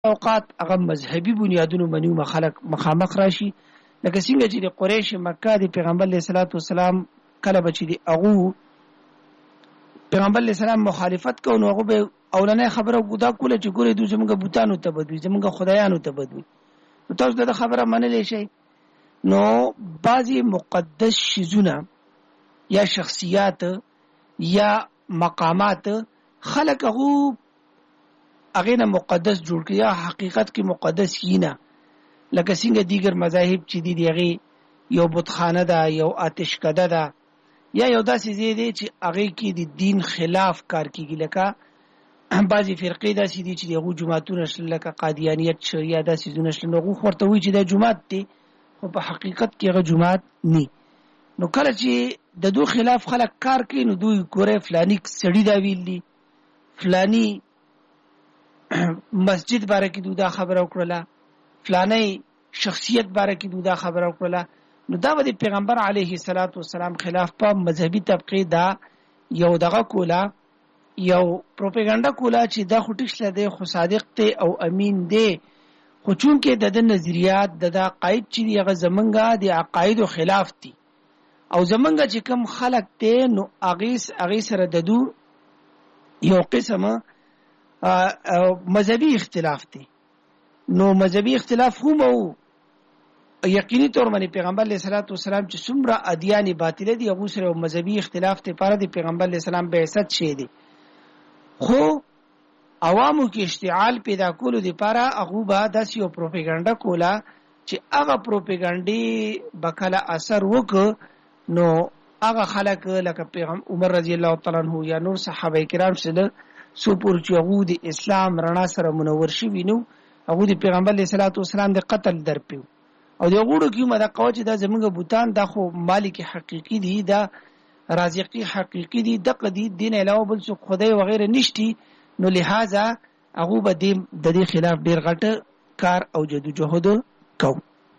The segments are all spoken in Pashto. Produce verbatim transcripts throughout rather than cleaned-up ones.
اوقات هغه مذهبي بنیادونو باندې خلک مخامخ راشي لکه څنګه چې د قریش مکه د پیغمبر علیه الصلاۃ والسلام کله بچی دی هغه پیغمبر علیه السلام مخالفت کوي نو هغه به اولنې خبره وګدا کوله چې ګوره دوی زمونږ بوتانو ته بدوي زمونږ خدایانو ته بدوي نو تاسو دا خبره منلې شي نو بعضی مقدس شیزونه یا شخصیات یا مقامات خلق هغه هغه نه مقدس جوړ کړي یا حقیقت کې مقدس کینا لکه څنګه دیگر مذاهب چې دي دیغه یو بتخانه ده یو آتش کده ده یا یو داسې ځای دی چې هغه کې د دین خلاف کار کیږي لکه بعضی فرقې داسې دي چې دغه جماعتونه شل لکه قادیانیت شو یا داسې زونه شل نو ورته وی چې د جماعت دي خو په حقیقت کې هغه جماعت ني نو کله چې د دوه خلاف خلک کار کوي نو دوی ګوره فلانی سړی دا ویل دي فلانی مسجد باره کې دوی دا خبره وکړه فلانی شخصیت باره کې دوی دا خبره وکړه نو دا د پیغمبر علیه الصلاۃ والسلام خلاف په مذهبي طبقه دا یو دغه کولا یو پروپاګاندا کولا چې دا خټیشله دی خو صادق ته او امین دی خو چون کې د نظریات د عقاید چې هغه زمونږه د عقاید خلاف دي او زمونږه چې کوم خلق ته نو اغیس اغیس سره د دو یو قسمه مذهبي اختلاف دی نو مذهبي اختلاف هم او یقیني طور باندې پیغمبر علیه الصلاۃ والسلام چې څومره ادیان باطله دي هغه سره مذهبي اختلاف ته پاره دی پیغمبر علیه السلام بعثت شي دي خو عوامو کې اشتعال پیدا کولو دی پاره هغه به داسې یو پروپاګاندا کولا چې هغه پروپاګاندا بکله اثر وک نو هغه خلک لکه پیغمبر عمر رضی الله تعالی عنہ یا نور صحابه کرام سره سپور چې هغه د اسلام رڼا سره منور شي وینو هغه د پیغمبر علیه الصلاۃ والسلام د قتل درپیو او د غوړو کې مده قوت دا زمونږ بوتان دا خو مالک حقيقي دي دا رازقي حقيقي دي د قدي دین علاوه بل څه خدای وغیرہ نشتی نو لہذا هغه به د دې خلاف ډیر غټ کار او جدوجہد کو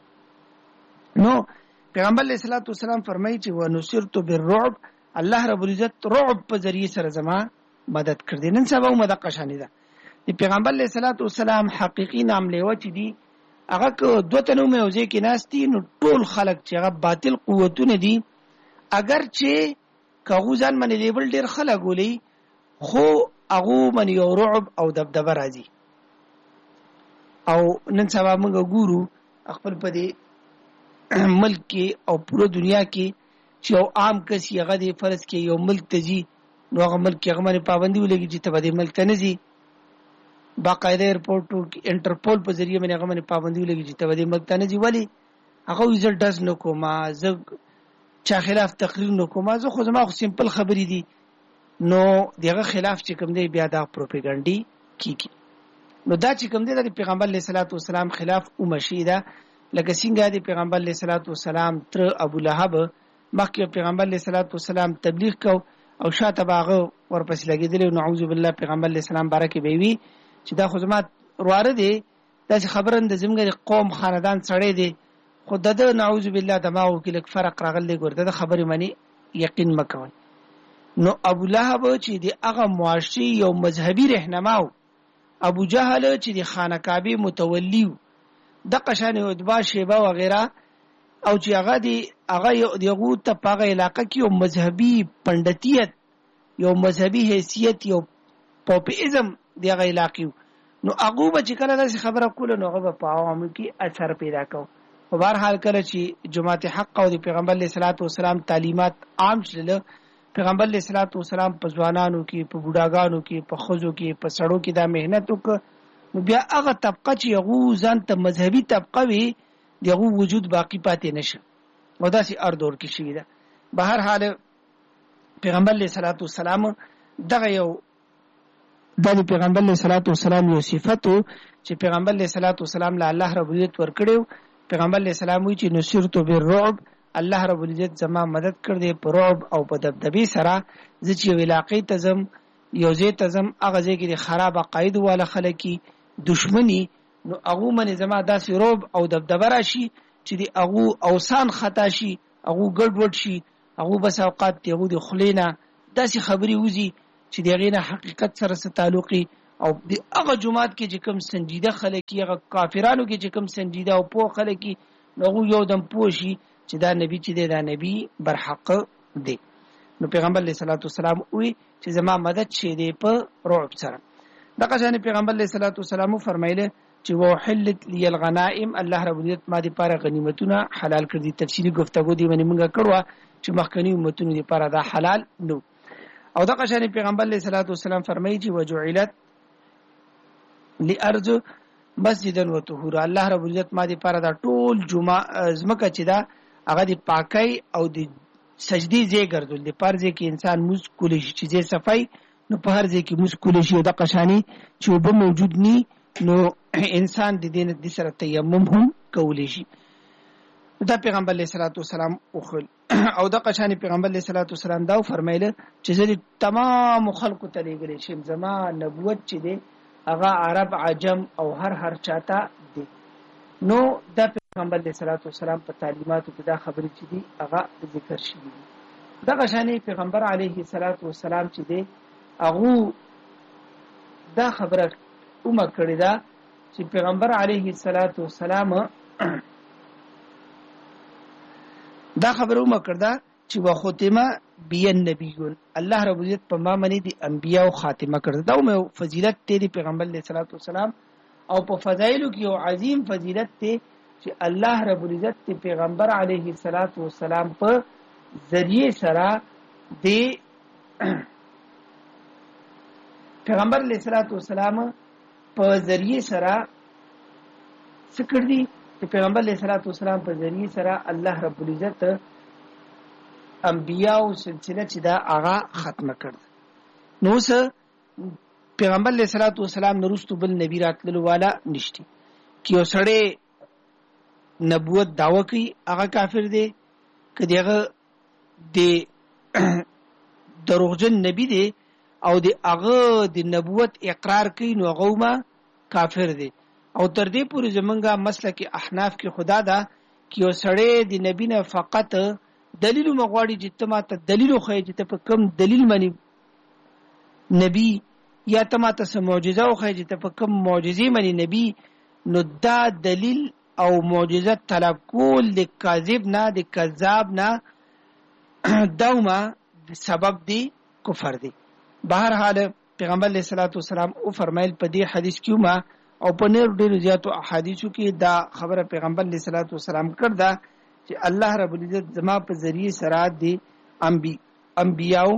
نو پیغمبر علیه الصلاۃ والسلام فرمایي چې ونصرت بالرعب الله رب العزت رعب په ذریعہ سره زما مدد کړ دي نن سبا مده قشانی ده د پیغمبر علیه الصلاۃ والسلام حقيقي نام لیوه چې دي هغه کو دوه تنو مې اوځي کې ناشتي نو ټول خلک چې هغه باطل قوتونه دي اگر چې کاغوزان باندې لیبل ډیر خلک ولي خو هغه باندې یو رعب او دبدبه راځي او نن سبا موږ ګورو خپل په دې ملک کې او پوره دنیا کې چې یو عام کس یې غدي فرض کې یو ملک ته ځي نو هغه ملک کې هغه باندې پابندي ولګي چې ته به دې ملک ته نه ځي باقاعده ایرپورټ انټرپول په ذریعہ باندې هغه باندې پابندي ولګي چې ته به دې ملک ته نه ځي ولی هغه ویزل ډز نه کوما زه چا خلاف تقریر نه کوما زه خو زما خو سیمپل خبرې دي نو دغه خلاف چې کوم دی بیا دا پروپاګاندا کیږي نو دا چې کوم دی د پیغمبر علیه الصلاۃ والسلام خلاف او مشیده لکه څنګه د پیغمبر علیه الصلاۃ والسلام تر ابو لهب مخکې پیغمبر علیه الصلاۃ والسلام تبلیغ کو او شاته باغه ورپسې لګیدل نعوذ بالله پیغمبر علیه السلام بارکه بیوی چې دا خو زما ورواره دي دا خبرند زموږ قوم خاندان سړی دی خو د نعوذ بالله دماغو کې لک فرق راغلی ګورده د خبرې معنی یقین مکوئ نو ابو لهب چې د هغه معاشي یو مذهبي رهنماو ابو جهل چې د خانه کعبه متولی د قشان او دبا شیبه و غیره او چې هغه دی هغه یو ته پاغه علاقه کې یو مذهبي پندتیت یو مذهبي حیثیت یو پاپیزم دیغه علاقې نو هغه به چې کله داسې خبره کوله نو هغه په عوامو کې اثر پیدا کو په هر حال کله چې جماعت حق او د پیغمبر علیه الصلاۃ والسلام تعلیمات عام شله پیغمبر علیه الصلاۃ والسلام په ځوانانو کې په بوډاګانو کې په خزو کې په سړو کې دا مهنت وک نو بیا هغه طبقه چې هغه ځان ته مذهبي طبقه وي دغه وجود باقی پاتې نشه او داسې ار دور کې شي ده په هر حال پیغمبر علیه الصلاۃ والسلام دغه یو د پیغمبر علیه الصلاۃ والسلام یو صفته چې پیغمبر علیه الصلاۃ والسلام له الله رب العزت ورکړو پیغمبر علیه السلام وی چې نصرت بالرعب الله رب العزت زما مدد کړ دې په رعب او په دبدبي سره چې یو علاقې تزم یو ځای تزم هغه ځای کې خراب عقاید والا خلکی دشمنی نو هغه منې زما داسې رعب او دبدبه راشي چې دی هغه اوسان خطا شي هغه ګډوډ شي هغه بس اوقات دی هغه د خلینا داسې خبري وزي چې دغه نه حقیقت سره څه تعلقي او د هغه جماعت کې چې کوم سنجیده خلک هغه کافرانو کې چې کوم سنجیده او پوه خلک نو یو دم پوشي چې دا نبی چې دی دا نبی برحق دی. نو پیغمبر علیه الصلاۃ والسلام وی چې زما مدد شه دی په رعب سره. دغه ځان پیغمبر علیه الصلاۃ والسلام فرمایله چې وحلت لی الغنائم، الله رب العزت ما دي پاره غنیمتونه حلال کړی. تفصیلی گفتگو دی باندې موږ کړو چې مخکنی امتونو دي پاره دا حلال نو. او دغه ځان پیغمبر علیه الصلاۃ والسلام فرمایي چې وجعلت لارض مسجدا وطهورا، الله رب العزت ما دي پاره دا ټول جمعه زمکه چې دا هغه دی پاکي او دی سجدي ځای ګرځول دی، پر ځای کې انسان موږ کولی شي چې صفای نو په هر ځای کې موږ کولی شي. د قشانی چې وب موجود ني نو انسان د دین د سره تیمم هم کولی شي. دا پیغمبر علیه الصلاۃ والسلام اوخل او د قشانی پیغمبر علیه الصلاۃ والسلام دا فرمایله چې زه تمام خلکو ته لګل شم، زما نبوت چې دی هغه عرب عجم او هر هر چاته دی. نو دا پیغمبر علیه الصلاۃ والسلام په تعلیماتو کې دا خبرې چې دي هغه ذکر شوي دي. دغه شانې پیغمبر علیه الصلاۃ والسلام چې دی هغه دا خبره اومه کړې ده چې پیغمبر علیه الصلاۃ والسلام دا خبره اومه کړه ده چې وختمه بی النبیون، الله رب العزت په ما باندې دي انبیاء او خاتمه کړه. دا مو فضیلت دی پیغمبر علیه الصلاۃ والسلام او په فضایلو کې یو عظیم فضیلت دی چې الله رب العزت پیغمبر علیه الصلاۃ والسلام په ذریعہ سره دی پیغمبر علیه الصلاۃ والسلام په ذریعہ سره ذکر دی چې پیغمبر علیه الصلاۃ والسلام په ذریعہ سره الله رب العزت انبیاء او سلسله چې دا هغه ختمه کړ. نو څه پیغمبر علیه الصلاۃ والسلام نورستو بل نبی راتللو والا نشتی کی یو سړی نبوت داوا کوي هغه کافر دی، کدی هغه د دروغجن نبی دی او د هغه د نبوت اقرار کوي نو هغه ما کافر دی. او تر دې پورې زمونږه مسلک احناف کې خدا دا کی یو سړی د نبی نه فقط دلیل مغواړي چې ته ماته دلیل خو چې ته په کوم دلیل باندې نبی یا ته ماته سم معجزه خو چې ته په کوم معجزې باندې نبی، نو دا دلیل او معجزه طلب کول د کاذب نه د کذاب نه دوما سبب دی کفر دی. بهر حال پیغمبر علیه الصلاۃ والسلام او فرمایل په دې حدیث کې ما او په نور ډیرو زیاتو احادیثو کې دا خبره پیغمبر علیه الصلاۃ والسلام کړدا چې الله رب العزت زما په ذریعہ سره دی انبی انبیاو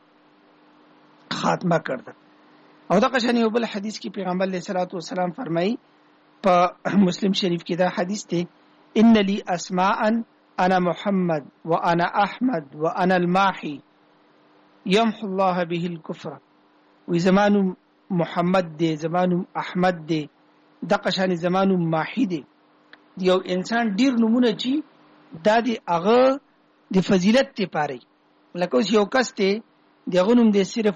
خاتمه کړدا. او دا قشانی یو بل حدیث کې پیغمبر علیه الصلاۃ والسلام فرمایي په مسلم شریف کې دا حدیث دی ان لی اسماء انا محمد وانا احمد وانا الماحي يمحو الله به الكفر. وی زمانو محمد دی، زمانو احمد دی، د قشانی زمانو ماحي دی. یو انسان ډیر نمونه چی دا دی هغه د فضیلت ته پاره لکه اوس یو کس ته دغه نوم دی صرف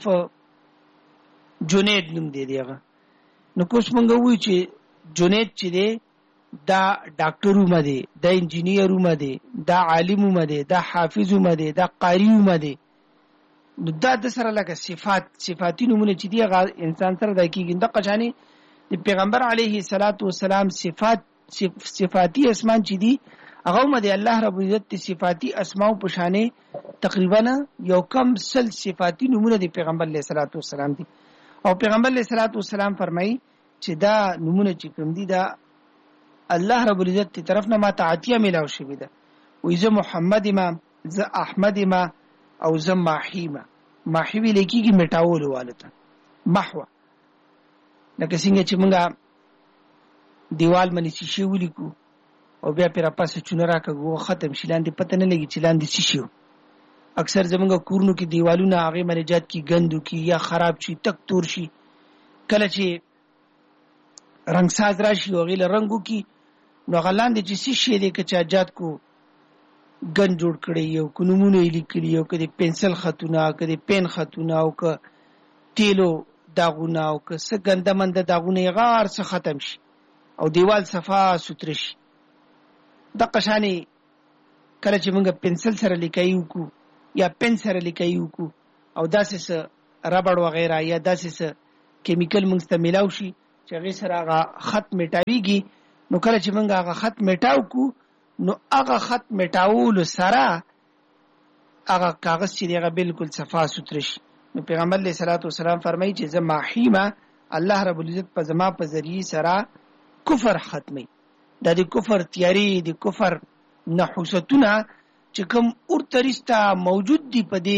جنید نوم دی دیغه. نو کوم مونږ وی چې جنید چې دی دا ډاکټر ومه دی، دا انجینیر ومه دی، دا عالم ومه دی، دا حافظ ومه دی، دا قاری ومه دی. نو دا د سره لکه صفات صفاتی نمونه چې دی هغه انسان سره د کیږي. د قشانی د پیغمبر علیه الصلاۃ والسلام صفات صفاتی اسمان چې دی هغه هم د الله رب العزت صفاتی اسماء په شانې تقریبا یو کم سل صفاتی نمونه د پیغمبر علیه الصلاۃ والسلام دي. او پیغمبر علیه الصلاۃ والسلام فرمایي چې دا نمونه چې کوم دي دا الله رب العزت تی طرف نه ما تعاتیه ملاو شوی ده. وې زه محمد ما زه احمد ما او زه ماحی ما ماحی وی لیکيږي میټاول والته محو لکه څنګه چې مونږه دیوال باندې شیشه ولیکو او بیا پر پاسه چونه راکغو ختم شیلاندې پته نه لګي چې لاندې شیشه. اکثر زمونږه کورونو کې دیوالونه هغه باندې جات کی ګندو کی یا خراب شي تک تور شي، کله چې رنگ ساز راشي او غیله رنگو کی نو غلاندې چې شیشه دې کچا جات کو ګن جوړ کړی یو کومونه لیکلی یو کدي پنسل خطونه کدي پین خطونه او ک تیلو داغونه او ک څه ګنده منده داغونه غار څه ختم شي او دیوال صفا ستر شي. د قشانی کله چې موږ پنسل سره لیکایو کو یا پن سره لیکایو کو او داسې څه ربړ وغیرہ یا داسې څه کیمیکل موږ ته ملاو شي چې هغې سره هغه خط میټاویږي. نو کله چې موږ هغه خط میټاو کړو نو هغه خط میټاولو سره هغه کاغذ چې دی هغه بالکل صفا سوتره شي. نو پیغمبر علیه الصلاة والسلام فرمایي چې زه ماحیمه الله رب العزت په زما په ذریعې سره کفر ختمي. دا د کفر تیاری د کفر نحوستونه چې کوم ارترسته موجود دي په دې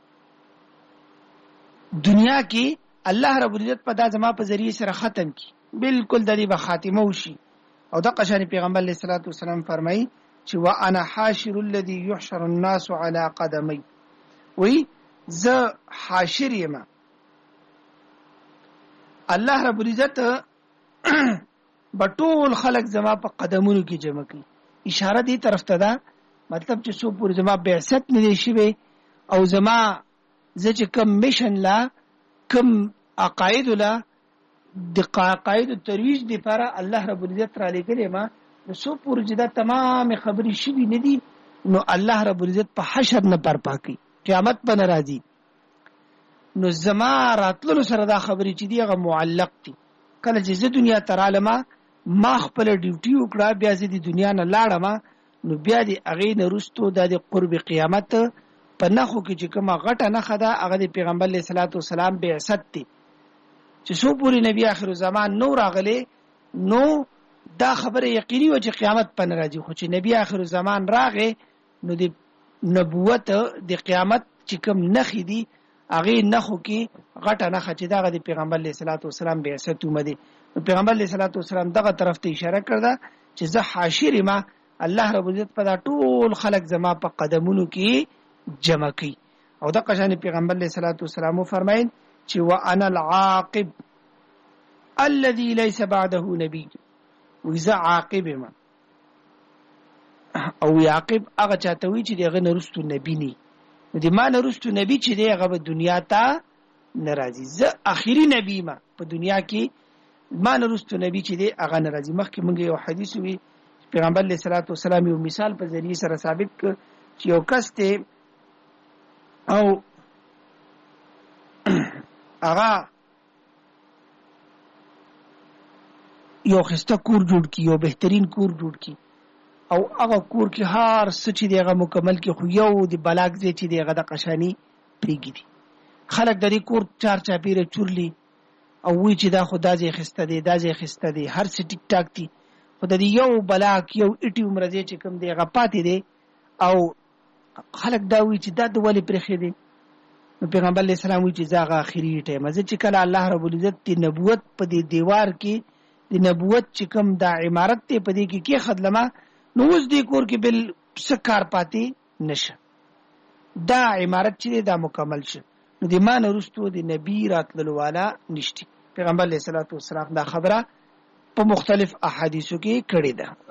دنیا کې الله رب العزت په دا زما په ذریعې سره ختم کی بالکل د دې به خاتمه وشي. او د قشان پیغمبر علیه الصلاة والسلام فرمایي چې وانا حاشر الذي يحشر الناس على قدمي وی زه حاشر یم الله رب العزت بټول خلق زما په قدمونو کې جمع کړي. اشاره دې طرف ته ده مطلب چې څو پورې زما بعثت نه دی شوی او زما زه چې کوم میشن لا کوم عقاید لا د عقاید ترویج لپاره الله رب العزت را لګلې ما نو څو پورې چې دا تمام خبرې شوي نه دي نو الله رب العزت په حشر نه برپا کوي قیامت به ناراضي. نو زما راتللو سره دا خبرې چې دی هغه معلق دي. کله چې زه دنیا ته رالم ما خپل ډیوټي وکړه بیا زه د دنیا نه لاړم نو بیا د هغې نه وروستو دا د قرب قیامت په نښو کې چې کومه غټه نښه ده هغه د پیغمبر علیه الصلاة والسلام بعثت دی چې څو پورې نبي آخر الزمان نو راغلی نو دا خبره یقیني وه چې قیامت په نه راځي. خو چې نبي آخر الزمان راغی نو د نبوت د قیامت چې کوم نښې دي هغې نښو کې غټه نښه چې دغه د پیغمبر علیه الصلاة والسلام بعثت اومدی. نو پیغمبر علیه الصلاة والسلام دغه طرف ته اشاره کړده چې زه حاشر یم الله رب العزت په دا ټول خلق زما په قدمونو کې جمع کوي. او دغه شان پیغمبر علیه الصلاة والسلام فرمایل چې وانا العاقب الذي ليس بعده نبي وإذا عاقب ما او عاقب هغه چاته وی چې دغه نرستو نبی ني نو د ما نرستو نبی چې دی هغه په دنیا ته ناراضي. زه اخیری نبی ما په دنیا کې ما نرستو نبی چې دی هغه ناراضي. مخکې موږ یو حدیث وی پیغمبر علیه الصلاة والسلام یو مثال په ذریعه سره ثابت کړ چې یو کس ته او هغه یو خسته کور جوړ کی یو بهترین کور جوړ کی او هغه کور کې هر څه چې دی هغه مکمل کی خو یو د بلاک ځای چې دی هغه د قشانی پریږدي دي. خلک د دې کور چار چاپیره چورلی او وی چې دا خو دا ځای خسته دی دا ځای خسته دی هر څه ټیک ټاک دي خو د دې یو بلاک یو اټي عمره ځای چې کوم دی هغه پاتې دی او خلک دا وی چې دا د ولې پرېښی دی. نو پیغمبر علیه السلام وی چې زه هغه آخري ټیم زه چې کله الله رب العزت د نبوت په دې دیوار کې د نبوت چې کوم دا عمارت دی په دې کې کې خدلمه نو اوس دې کور کې بل څه کار پاتې نشه دا عمارت چې دا مکمل شه نو د ما نه وروستو د نبي راتللو والا نشته. پیغمبر علیه الصلاة والسلام دا خبره په مختلف احادیثو کې کړې ده.